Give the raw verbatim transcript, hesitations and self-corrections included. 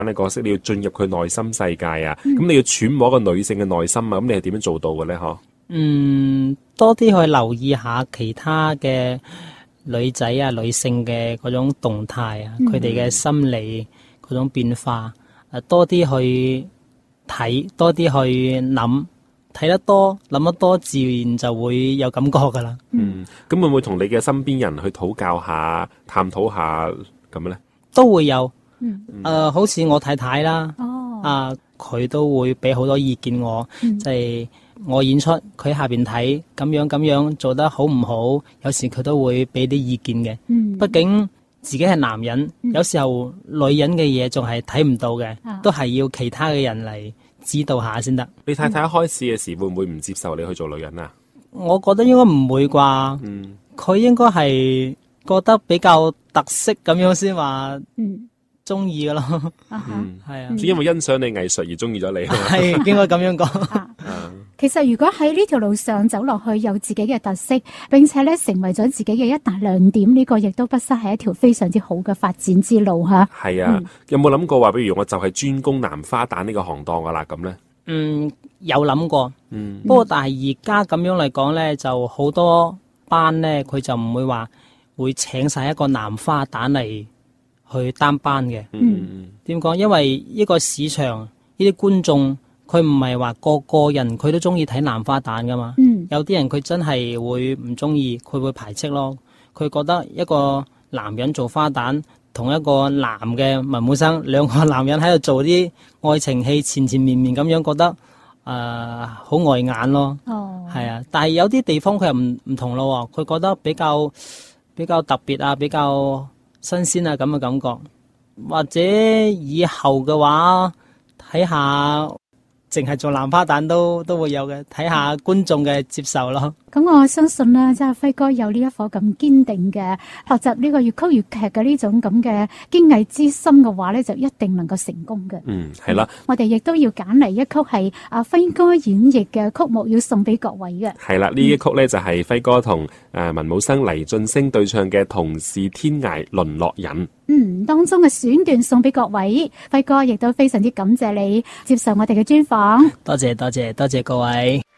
嘅角色，你要進入佢內心世界啊，咁、 嗯、 你要揣摩一個女性嘅內心啊，咁你係點樣做到嘅咧？嗬？ 嗯，多啲去留意下其他嘅女仔啊、女性嘅嗰種動態啊，佢哋嘅心理嗰種變化，誒，多啲去睇，多啲去諗，睇得多，諗得多，自然就會有感覺噶啦。 嗯，咁會唔會同你嘅身邊人去討教下、探討下咁咧？ 都會有，誒、 嗯呃，好似我太太啦， 哦， 啊，佢都會俾好多意見我，即、嗯、係、就是、我演出，佢下邊睇咁樣咁樣做得好唔好，有時佢都會俾啲意見嘅。嗯，畢竟自己係男人、嗯，有時候女人嘅嘢仲係睇唔到嘅、啊，都係要其他嘅人嚟指導下先得。 你太太一開始嘅時會唔會唔接受你去做女人啊？ 我覺得應該唔會啩，嗯，佢應該係覺得比較特色咁樣先話，嗯。中意噶咯， 嗯， 係啊， 只因為欣賞你藝術而中意咗你， 係應該咁樣講。 啊、其實如果喺呢條路上走落去，有自己嘅特色，並且咧成為咗自己嘅一大亮點，呢、這個亦都不失係一條非常之好嘅發展之路吓。 係啊，嗯、有冇諗過話，比如我就係專攻男花旦呢個行當噶啦咁咧？ 嗯，有諗過，嗯，不過但係而家咁樣嚟講咧，就好多班咧，佢就唔會話會請晒一個男花旦嚟去擔班嘅，嗯，點講？因為呢個市場呢啲觀眾，佢唔係話個個人佢都中意睇男花旦噶嘛，嗯，有啲人佢真係會唔中意，佢會排斥咯。佢覺得一個男人做花旦，同一個男嘅文武生，兩個男人喺度做啲愛情戲，纏纏綿綿咁樣，覺得誒好礙眼咯。哦，係啊，但係有啲地方佢又唔唔同咯，佢覺得比較比較特別啊，比較新鮮啊咁嘅感覺，或者以後嘅話睇下，淨係做男花旦都都會有嘅，睇下觀眾嘅接受咯。咁我相信咧，即係輝哥有呢一顆咁堅定嘅學習呢個粵曲粵劇嘅呢種咁嘅堅毅之心嘅話咧，就一定能夠成功嘅。 嗯，係啦。 我哋亦都要揀嚟一曲係阿輝哥演繹嘅曲目，要送俾各位嘅。 係啦，呢一曲咧就係輝哥同誒文武生黎晉升對唱嘅《同是天涯淪落人》。 嗯，當中嘅選段送俾各位，輝哥亦都非常之感謝你接受我哋嘅專訪。 多謝多謝多謝各位。